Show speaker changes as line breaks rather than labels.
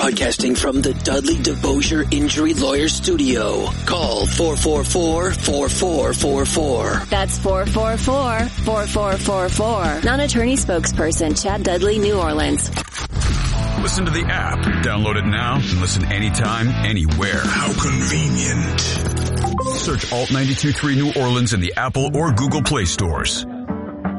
Broadcasting from the Dudley DeBosier Injury Lawyer Studio. Call 444-4444.
That's 444-4444. Non-attorney spokesperson Chad Dudley, New Orleans.
Listen to the app. Download it now and listen anytime, anywhere.
How convenient.
Search Alt 92.3 New Orleans in the Apple or Google Play stores.